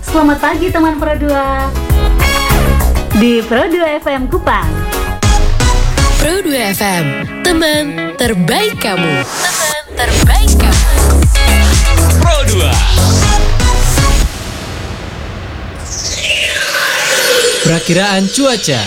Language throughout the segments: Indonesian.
Selamat pagi teman Pro 2 di Pro 2 FM Kupang. Pro 2 FM, teman terbaik kamu. Teman terbaik kamu. Pro 2. Perakiraan cuaca.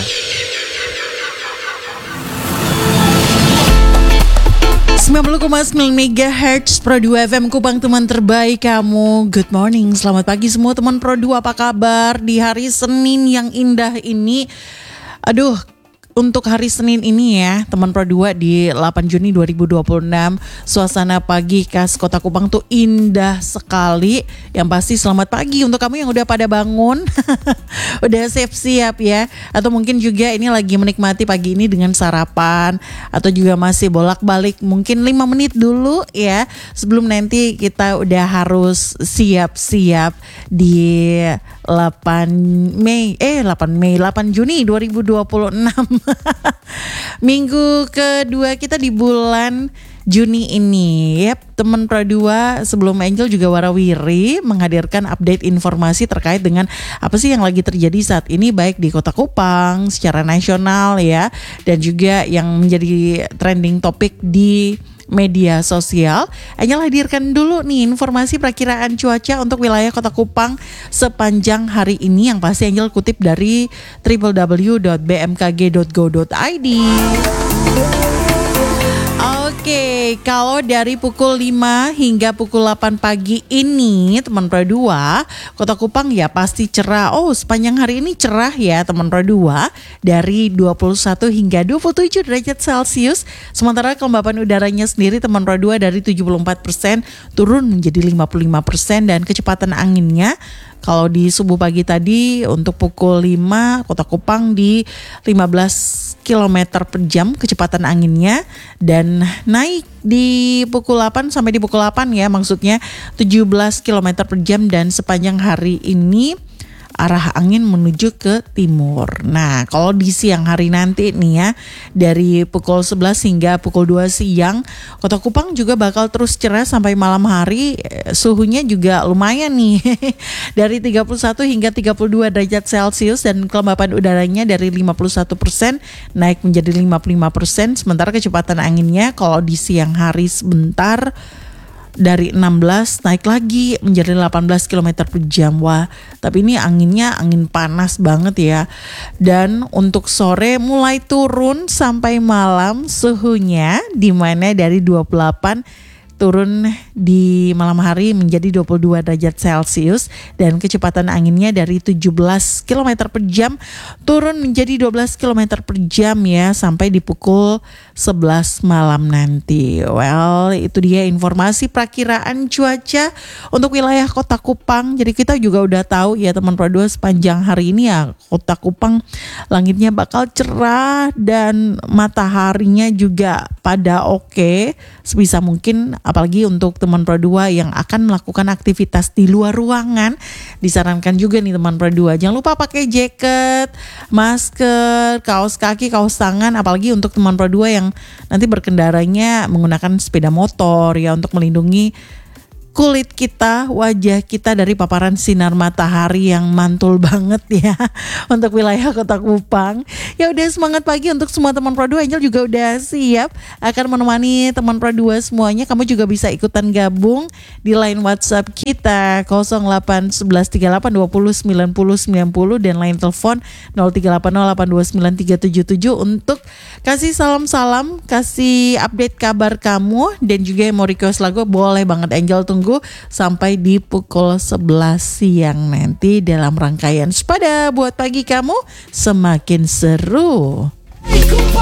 MHz Pro 2 FM Kupang, teman terbaik kamu. Good morning, selamat pagi semua teman Pro 2, apa kabar di hari Senin yang indah ini? Aduh, untuk hari Senin ini ya teman Pro 2 di 8 Juni 2026, suasana pagi khas Kota Kupang tuh indah sekali. Yang pasti selamat pagi untuk kamu yang udah pada bangun, udah siap-siap ya. Atau mungkin juga ini lagi menikmati pagi ini dengan sarapan, atau juga masih bolak-balik mungkin 5 menit dulu ya sebelum nanti kita udah harus siap-siap di 8 Juni 2026. Minggu kedua kita di bulan Juni ini. Yep, teman Pro 2, sebelum Angel juga warawiri menghadirkan update informasi terkait dengan apa sih yang lagi terjadi saat ini baik di Kota Kupang secara nasional ya, dan juga yang menjadi trending topik di media sosial. Angel hadirkan dulu nih informasi perakiraan cuaca untuk wilayah Kota Kupang sepanjang hari ini, yang pasti Angel kutip dari www.bmkg.go.id. Oke, kalau dari pukul 5 hingga pukul 8 pagi ini teman Pro 2, Kota Kupang ya pasti cerah. Oh, sepanjang hari ini cerah ya teman Pro 2, dari 21 hingga 27 derajat Celcius. Sementara kelembapan udaranya sendiri teman Pro 2 dari 74% turun menjadi 55%, dan kecepatan anginnya kalau di subuh pagi tadi untuk pukul 5 Kota Kupang di 15 km per jam kecepatan anginnya, dan naik di pukul 8 sampai di pukul 8 ya, maksudnya 17 km per jam, dan sepanjang hari ini arah angin menuju ke timur. Nah, kalau di siang hari nanti nih ya, dari pukul 11 hingga pukul 2 siang, Kota Kupang juga bakal terus cerah sampai malam hari. Suhunya juga lumayan nih, dari 31 hingga 32 derajat Celcius, dan kelembapan udaranya dari 51% naik menjadi 55%. Sementara kecepatan anginnya kalau di siang hari sebentar dari 16 naik lagi menjadi 18 km per jam. Wah, tapi ini anginnya angin panas banget ya. Dan untuk sore mulai turun sampai malam suhunya, di mana dari 28 turun di malam hari menjadi 22 derajat Celcius, dan kecepatan anginnya dari 17 km per jam turun menjadi 12 km per jam ya, sampai di pukul 11 malam nanti. Well, itu dia informasi perakiraan cuaca untuk wilayah Kota Kupang. Jadi kita juga udah tahu ya teman Pro 2, sepanjang hari ini ya Kota Kupang langitnya bakal cerah dan mataharinya juga pada oke sebisa mungkin. Apalagi untuk teman Pro 2 yang akan melakukan aktivitas di luar ruangan, disarankan juga nih teman Pro 2, jangan lupa pakai jaket, masker, kaos kaki, kaos tangan. Apalagi untuk teman Pro 2 yang nanti berkendaranya menggunakan sepeda motor ya, untuk melindungi kulit kita, wajah kita dari paparan sinar matahari yang mantul banget ya untuk wilayah Kota Kupang. Ya udah, semangat pagi untuk semua teman Pro 2. Angel juga udah siap akan menemani teman Pro 2 semuanya. Kamu juga bisa ikutan gabung di line WhatsApp kita 081138209090 dan line telepon 0380829377 untuk kasih salam-salam, kasih update kabar kamu, dan juga yang mau request lagu boleh banget. Angel tunggu sampai di pukul 11 siang nanti dalam rangkaian Sepada buat pagi kamu semakin seru.